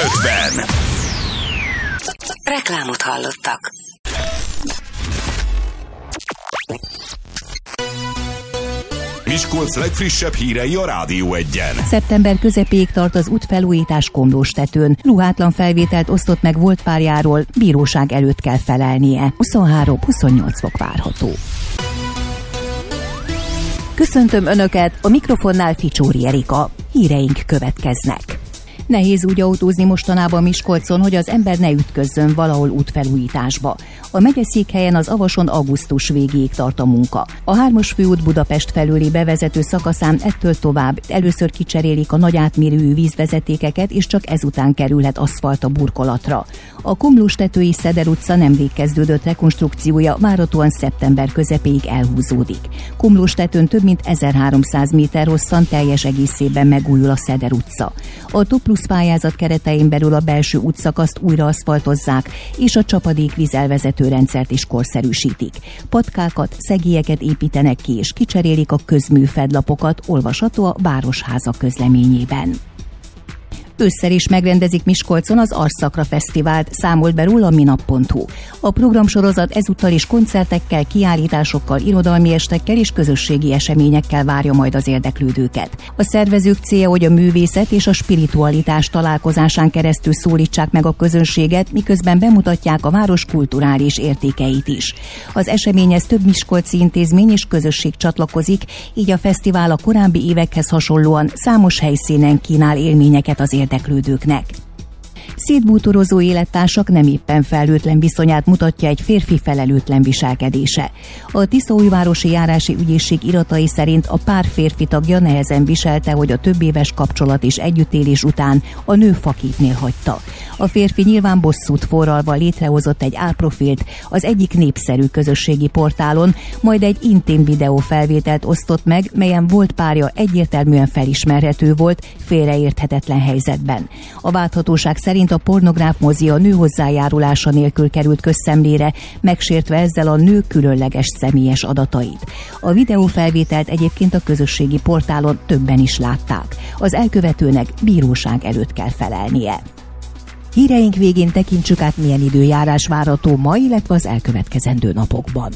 5-ben. Reklámot hallottak. Miskolc legfrissebb hírei a Rádió 1-en. Szeptember közepéig tart az útfelújítás Komlóstetőn. Ruhátlan felvételt osztott meg volt párjáról, bíróság előtt kell felelnie. 23-28 fok várható. Köszöntöm Önöket, a mikrofonnál Ficsóri Erika. Híreink következnek. Nehéz úgy autózni mostanában Miskolcon, hogy az ember ne ütközzön valahol útfelújításba. A megyeszékhelyen az Avason augusztus végéig tart a munka. A 3-as főút Budapest felőli bevezető szakaszán ettől tovább először kicserélik a nagy átmérőjű vízvezetékeket, és csak ezután kerülhet aszfalt a burkolatra. A Komlóstetői Szeder utca nemrég kezdődött rekonstrukciója várhatóan szeptember közepéig elhúzódik. Komlóstetőn több mint 1300 méter hosszan teljes egészében megújul a Szeder utca. A TOP Plusz pályázat keretein belül a belső útszakaszt újra aszfaltozzák, és a csapadékvíz elvezető rendszert is korszerűsítik. Patkákat, szegélyeket építenek ki, és kicserélik a közműfedlapokat, olvasható a Városháza közleményében. Ősszel is megrendezik Miskolcon az Arszakra Fesztivált, számolt be róla a minap.hu. A programsorozat ezúttal is koncertekkel, kiállításokkal, irodalmi estekkel és közösségi eseményekkel várja majd az érdeklődőket. A szervezők célja, hogy a művészet és a spiritualitás találkozásán keresztül szólítsák meg a közönséget, miközben bemutatják a város kulturális értékeit is. Az eseményhez több miskolci intézmény és közösség csatlakozik, így a fesztivál a korábbi évekhez hasonlóan számos helyszínen kínál élményeket az érdeklődőknek. Szétbútorozó élettársak nem éppen felelőtlen viszonyát mutatja egy férfi felelőtlen viselkedése. A Tiszaújvárosi Járási Ügyészség iratai szerint a pár férfi tagja nehezen viselte, hogy a több éves kapcsolat és együttélés után a nő fakítnél hagyta. A férfi nyilván bosszút forralva létrehozott egy álprofilt az egyik népszerű közösségi portálon, majd egy intim videófelvételt osztott meg, melyen volt párja egyértelműen felismerhető volt félreérthetetlen helyzetben. A vádhatóság szerint a pornográf mozi a nő hozzájárulása nélkül került közszemlére, megsértve ezzel a nő különleges személyes adatait. A videófelvételt egyébként a közösségi portálon többen is látták. Az elkövetőnek bíróság előtt kell felelnie. Híreink végén tekintsük át, milyen időjárás várható ma, illetve az elkövetkezendő napokban.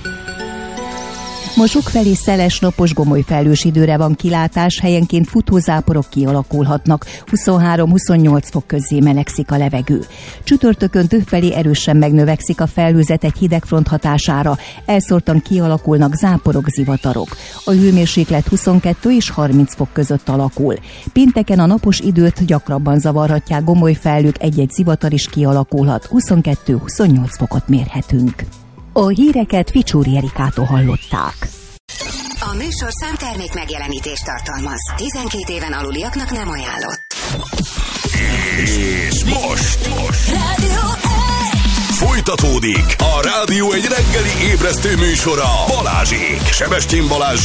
Ma sokfelé szeles, napos, gomoly felhős időre van kilátás, helyenként futózáporok kialakulhatnak, 23-28 fok közé melegszik a levegő. Csütörtökön többfelé erősen megnövekszik a felhőzet egy hidegfront hatására, elszórtan kialakulnak záporok, zivatarok. A hőmérséklet 22 és 30 fok között alakul. Pénteken a napos időt gyakrabban zavarhatják gomoly felhők, egy-egy zivatar is kialakulhat, 22-28 fokot mérhetünk. A híreket Ficsóri Erikától hallották. A műsor számtermék megjelenítést tartalmaz. 12 éven aluliaknak nem ajánlott. És most Rádió 1. Folytatódik a Rádió 1 reggeli ébresztő műsora Balázsék. Sebestyén Balázs